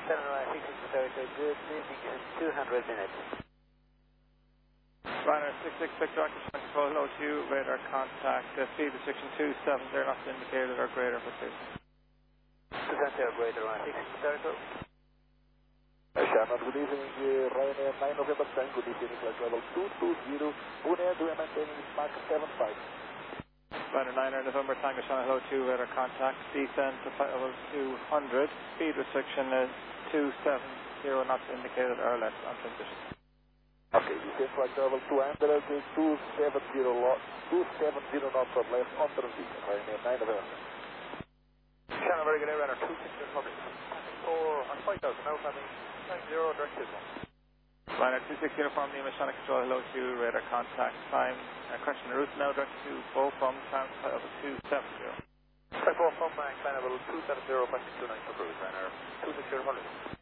good evening in 200 minutes. Ryanair 666 Victor, control hello to you, radar contact, speed restriction 270, not indicated or greater for station. 270 greater, Ryanair 666 Shannon, good evening, Ryanair 9 November 10, good evening, flight level 220, Pune, do you maintain Mach 75? Ryanair 9 November Tango Shannon, hello to you, radar contact, descend to flight level 200, speed restriction is 270, not indicated or less on transition. Okay, descend flight level 200, 270 knots or less on transition, Ryanair 9 November. Shannon, very good, Ryanair 260 public. 4 on 5,000, now having 90 direct signal. Ryanair 260 uniform, Lima Shannon control, hello to you, radar contact, time, correction route now, direct to Beaufort, time flight level 270. Flight 4 from climb level 270, passing 29 for cruise, Ryanair 260 public.